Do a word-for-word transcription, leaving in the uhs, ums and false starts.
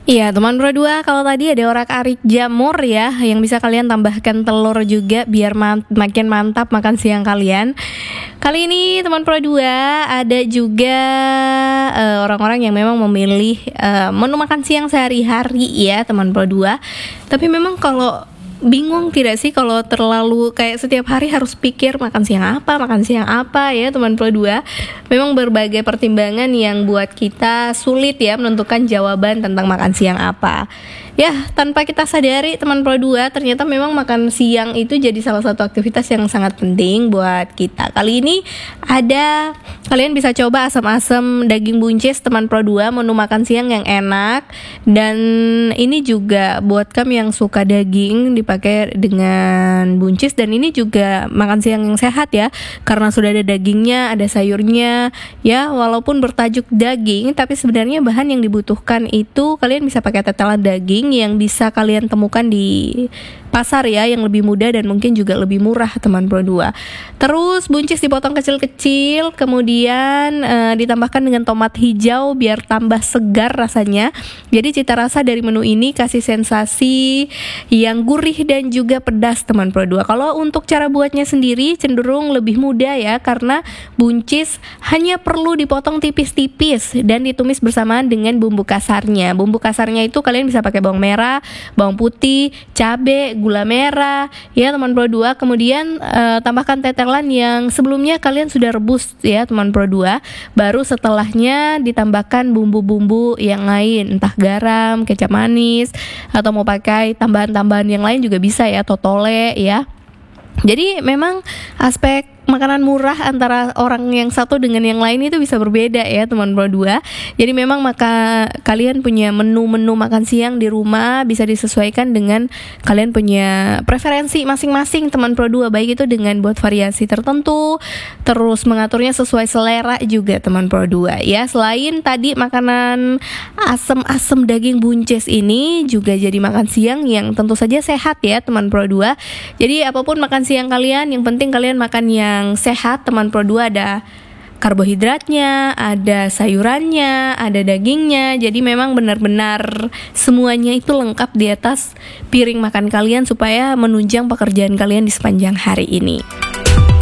Iya, teman Pro dua, kalau tadi ada orak-arik jamur ya, yang bisa kalian tambahkan telur juga biar man- makin mantap makan siang kalian. Kali ini teman Pro dua ada juga uh, orang-orang yang memang memilih uh, menu makan siang sehari-hari ya teman Pro dua. Tapi memang kalau bingung tidak sih kalau terlalu kayak setiap hari harus pikir makan siang apa, makan siang apa ya teman Pro dua. Memang berbagai pertimbangan yang buat kita sulit ya menentukan jawaban tentang makan siang apa. Ya, tanpa kita sadari teman Pro dua, ternyata memang makan siang itu jadi salah satu aktivitas yang sangat penting buat kita. Kali ini ada, kalian bisa coba asam-asam daging buncis teman Pro dua, menu makan siang yang enak. Dan ini juga buat kamu yang suka daging dipakai dengan buncis, dan ini juga makan siang yang sehat ya, karena sudah ada dagingnya, ada sayurnya ya. Walaupun bertajuk daging, tapi sebenarnya bahan yang dibutuhkan itu kalian bisa pakai tetelan daging yang bisa kalian temukan di pasar ya, yang lebih mudah dan mungkin juga lebih murah teman Pro dua. Terus buncis dipotong kecil-kecil, kemudian e, ditambahkan dengan tomat hijau biar tambah segar rasanya. Jadi cita rasa dari menu ini kasih sensasi yang gurih dan juga pedas teman Pro dua. Kalau untuk cara buatnya sendiri cenderung lebih mudah ya, karena buncis hanya perlu dipotong tipis-tipis dan ditumis bersamaan dengan bumbu kasarnya. Bumbu kasarnya itu kalian bisa pakai bawang merah, bawang putih, cabai, gula merah ya teman Pro dua. Kemudian uh, tambahkan tetelan yang sebelumnya kalian sudah rebus ya teman Pro dua. Baru setelahnya ditambahkan bumbu-bumbu yang lain, entah garam, kecap manis, atau mau pakai tambahan-tambahan yang lain juga bisa ya, totole ya. Jadi memang aspek makanan murah antara orang yang satu dengan yang lain itu bisa berbeda ya teman Pro dua. Jadi memang maka kalian punya menu-menu makan siang di rumah bisa disesuaikan dengan kalian punya preferensi masing-masing teman Pro dua, baik itu dengan buat variasi tertentu, terus mengaturnya sesuai selera juga teman Pro dua ya. Selain tadi makanan asam-asam daging buncis ini juga jadi makan siang yang tentu saja sehat ya teman Pro dua. Jadi apapun makan siang kalian, yang penting kalian makan yang yang sehat teman Pro dua. Ada karbohidratnya, ada sayurannya, ada dagingnya. Jadi memang benar-benar semuanya itu lengkap di atas piring makan kalian supaya menunjang pekerjaan kalian di sepanjang hari ini.